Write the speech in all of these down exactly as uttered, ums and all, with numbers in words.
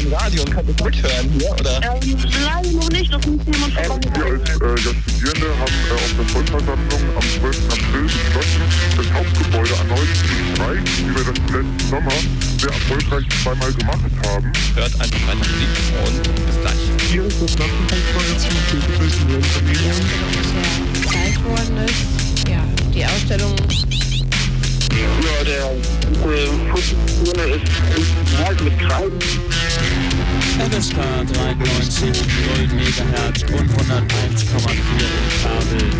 im Radio und kann das mithören hier, oder? Ähm, leider noch nicht, das muss jemand vorbei. Wir als äh, ja, Studierende haben äh, auf der Vollversammlung am zwölften April beschlossen, das Hauptgebäude erneut zu streichen, wie wir das letzten Sommer sehr erfolgreich zweimal gemacht haben. Hört einfach weiter Musik und bis gleich. Hier ist das Lampenfeuer zum Unternehmen. Gezeigt worden ist, ja, die Ausstellung. Ja, der Fußball ist halt mit Kreiden. F S K dreiundneunzig Komma null Megahertz und hunderteins Komma vier im Kabel.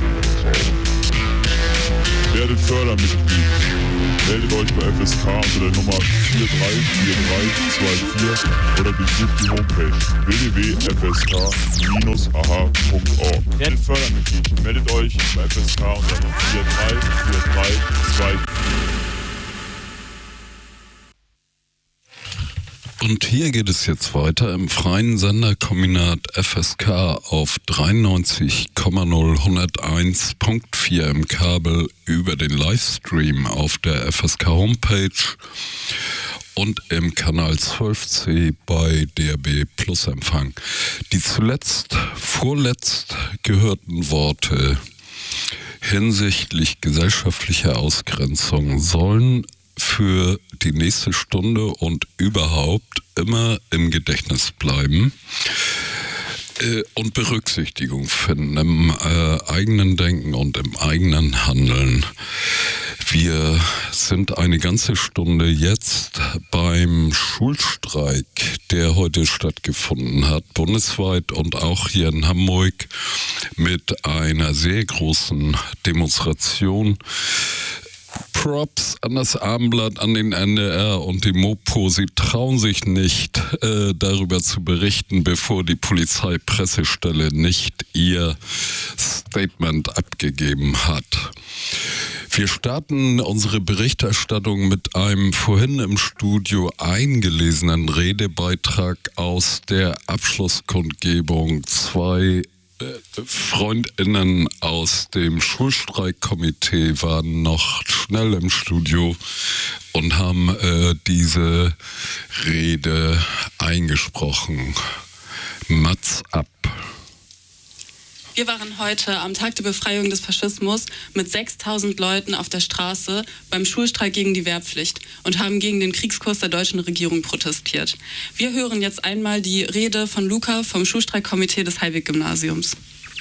Werdet Fördermitglied. Meldet euch bei F S K unter der Nummer vier drei vier drei zwei vier oder besucht die Homepage w w w punkt f s k dash a h punkt org. Werdet Fördermitglied. Meldet euch bei F S K unter der Nummer vier drei vier drei zwei vier. Und hier geht es jetzt weiter im freien Senderkombinat F S K auf dreiundneunzig Komma null hunderteins Punkt vier im Kabel über den Livestream auf der F S K Homepage und im Kanal zwölf C bei D R B Plus Empfang. Die zuletzt, vorletzt gehörten Worte hinsichtlich gesellschaftlicher Ausgrenzung sollen für die nächste Stunde und überhaupt immer im Gedächtnis bleiben äh, und Berücksichtigung finden im äh, eigenen Denken und im eigenen Handeln. Wir sind eine ganze Stunde jetzt beim Schulstreik, der heute stattgefunden hat, bundesweit und auch hier in Hamburg mit einer sehr großen Demonstration. Props an das Abendblatt, an den N D R und die Mopo. Sie trauen sich nicht, äh, darüber zu berichten, bevor die Polizeipressestelle nicht ihr Statement abgegeben hat. Wir starten unsere Berichterstattung mit einem vorhin im Studio eingelesenen Redebeitrag aus der Abschlusskundgebung. Zwei FreundInnen aus dem Schulstreikkomitee waren noch schnell im Studio und haben äh, diese Rede eingesprochen. Mats ab. Wir waren heute am Tag der Befreiung des Faschismus mit sechstausend Leuten auf der Straße beim Schulstreik gegen die Wehrpflicht und haben gegen den Kriegskurs der deutschen Regierung protestiert. Wir hören jetzt einmal die Rede von Luca vom Schulstreikkomitee des Heilweg-Gymnasiums.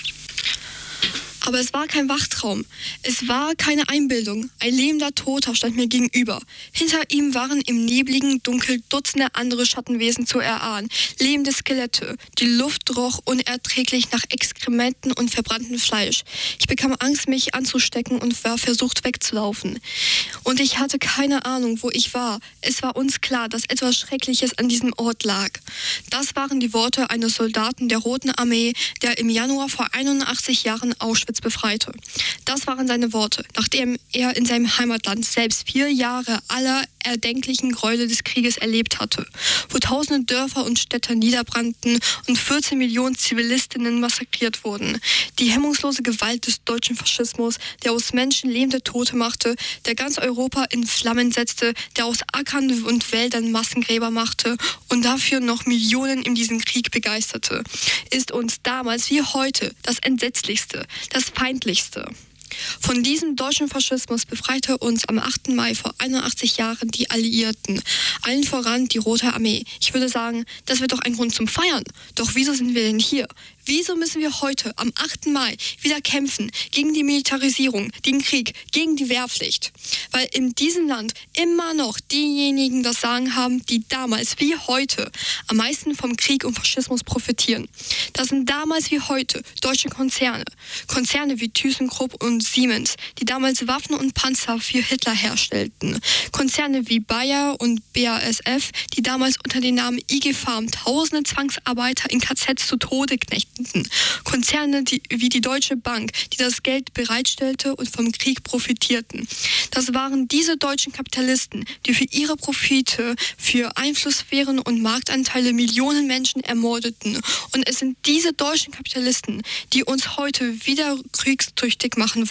Aber es war kein Wachtraum. Es war keine Einbildung. Ein lebender Toter stand mir gegenüber. Hinter ihm waren im nebligen Dunkel Dutzende andere Schattenwesen zu erahnen. Lebende Skelette. Die Luft roch unerträglich nach Exkrementen und verbranntem Fleisch. Ich bekam Angst, mich anzustecken und war versucht wegzulaufen. Und ich hatte keine Ahnung, wo ich war. Es war uns klar, dass etwas Schreckliches an diesem Ort lag. Das waren die Worte eines Soldaten der Roten Armee, der im Januar vor einundachtzig Jahren Auschwitz befreite. Das waren seine Worte, nachdem er in seinem Heimatland selbst vier Jahre aller erdenklichen Gräuel des Krieges erlebt hatte, wo tausende Dörfer und Städte niederbrannten und vierzehn Millionen Zivilistinnen massakriert wurden. Die hemmungslose Gewalt des deutschen Faschismus, der aus Menschen lebende Tote machte, der ganz Europa in Flammen setzte, der aus Ackern und Wäldern Massengräber machte und dafür noch Millionen in diesem Krieg begeisterte, ist uns damals wie heute das Entsetzlichste, das Feindlichste. Von diesem deutschen Faschismus befreite uns am achten Mai vor einundachtzig Jahren die Alliierten, allen voran die Rote Armee. Ich würde sagen, das wird doch ein Grund zum Feiern. Doch wieso sind wir denn hier? Wieso müssen wir heute am achten Mai wieder kämpfen gegen die Militarisierung, den Krieg, gegen die Wehrpflicht? Weil in diesem Land immer noch diejenigen das Sagen haben, die damals wie heute am meisten vom Krieg und Faschismus profitieren. Das sind damals wie heute deutsche Konzerne. Konzerne wie ThyssenKrupp und Siemens, die damals Waffen und Panzer für Hitler herstellten. Konzerne wie Bayer und B A S F, die damals unter dem Namen I G Farm tausende Zwangsarbeiter in K Zs zu Tode knechteten. Konzerne die, wie die Deutsche Bank, die das Geld bereitstellte und vom Krieg profitierten. Das waren diese deutschen Kapitalisten, die für ihre Profite, für Einflusssphären und Marktanteile Millionen Menschen ermordeten. Und es sind diese deutschen Kapitalisten, die uns heute wieder kriegstüchtig machen wollen.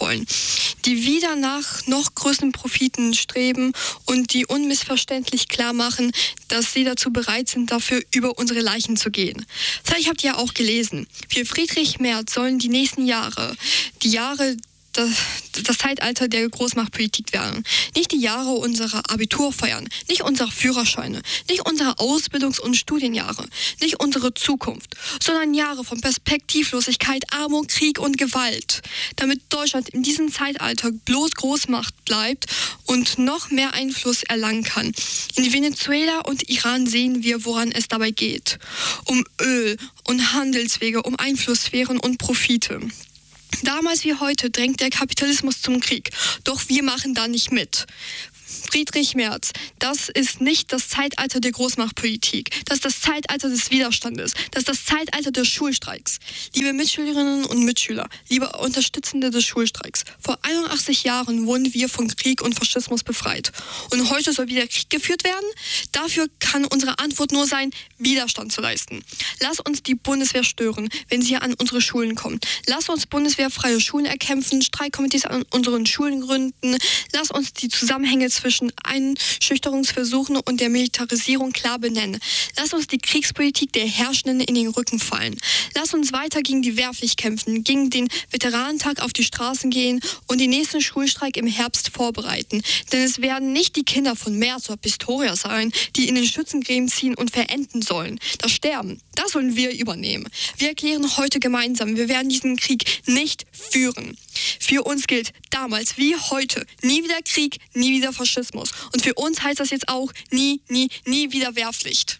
wollen, die wieder nach noch größeren Profiten streben und die unmissverständlich klar machen, dass sie dazu bereit sind, dafür über unsere Leichen zu gehen. Vielleicht habt ihr ja auch gelesen, für Friedrich Merz sollen die nächsten Jahre, die Jahre Das, das Zeitalter der Großmachtpolitik werden. Nicht die Jahre unserer Abiturfeiern, nicht unsere Führerscheine, nicht unsere Ausbildungs- und Studienjahre, nicht unsere Zukunft, sondern Jahre von Perspektivlosigkeit, Armut, Krieg und Gewalt. Damit Deutschland in diesem Zeitalter bloß Großmacht bleibt und noch mehr Einfluss erlangen kann. In Venezuela und Iran sehen wir, woran es dabei geht. Um Öl und Handelswege, um Einflusssphären und Profite. Damals wie heute drängt der Kapitalismus zum Krieg, doch wir machen da nicht mit. Friedrich Merz, das ist nicht das Zeitalter der Großmachtpolitik, das ist das Zeitalter des Widerstandes, das ist das Zeitalter des Schulstreiks. Liebe Mitschülerinnen und Mitschüler, liebe Unterstützende des Schulstreiks, vor einundachtzig Jahren wurden wir von Krieg und Faschismus befreit. Und heute soll wieder Krieg geführt werden? Dafür kann unsere Antwort nur sein, Widerstand zu leisten. Lass uns die Bundeswehr stören, wenn sie an unsere Schulen kommt. Lass uns bundeswehrfreie Schulen erkämpfen, Streikkomitees an unseren Schulen gründen. Lass uns die Zusammenhänge zwischen Einschüchterungsversuchen und der Militarisierung klar benennen. Lass uns die Kriegspolitik der Herrschenden in den Rücken fallen. Lass uns weiter gegen die Wehrpflicht kämpfen, gegen den Veteranentag auf die Straßen gehen und den nächsten Schulstreik im Herbst vorbereiten. Denn es werden nicht die Kinder von Merz oder Pistorius sein, die in den Schützengräben ziehen und verenden sollen. Das Sterben, das sollen wir übernehmen. Wir erklären heute gemeinsam, wir werden diesen Krieg nicht führen. Für uns gilt damals wie heute nie wieder Krieg, nie wieder Faschismus. Und für uns heißt das jetzt auch nie, nie, nie wieder Wehrpflicht.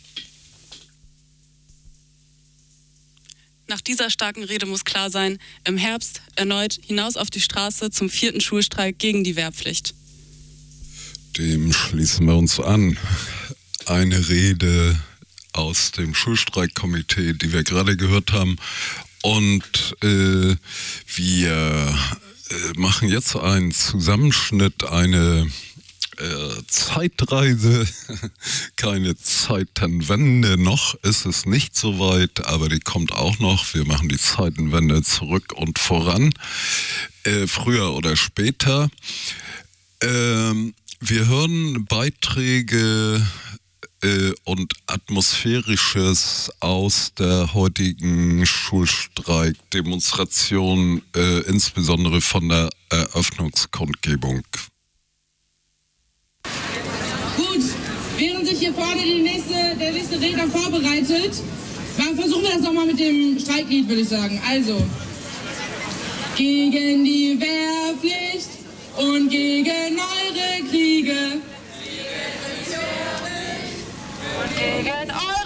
Nach dieser starken Rede muss klar sein, im Herbst erneut hinaus auf die Straße zum vierten Schulstreik gegen die Wehrpflicht. Dem schließen wir uns an. Eine Rede aus dem Schulstreikkomitee, die wir gerade gehört haben. Und äh, wir äh, machen jetzt einen Zusammenschnitt, eine äh, Zeitreise, keine Zeitenwende. Noch ist es nicht so weit, aber die kommt auch noch. Wir machen die Zeitenwende zurück und voran, äh, früher oder später. Ähm, wir hören Beiträge und Atmosphärisches aus der heutigen Schulstreik-Demonstration, äh, insbesondere von der Eröffnungskundgebung. Gut, während sich hier vorne die nächste, der nächste Redner vorbereitet, versuchen wir das nochmal mit dem Streiklied, würde ich sagen. Also, gegen die Wehrpflicht und gegen eure Kriege. Gegen eure